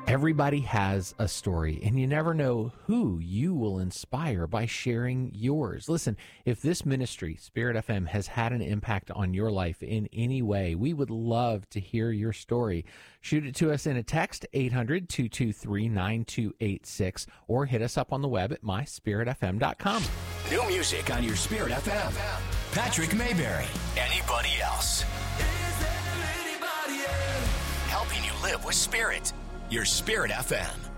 Everybody has a story, and you never know who you will inspire by sharing yours. Listen, if this ministry, Spirit FM, has had an impact on your life in any way, we would love to hear your story. Shoot it to us in a text, 800-223-9286, or hit us up on the web at myspiritfm.com. New music on your Spirit FM. Patrick Mayberry. Anybody else? Helping you live with Spirit. Your Spirit FM.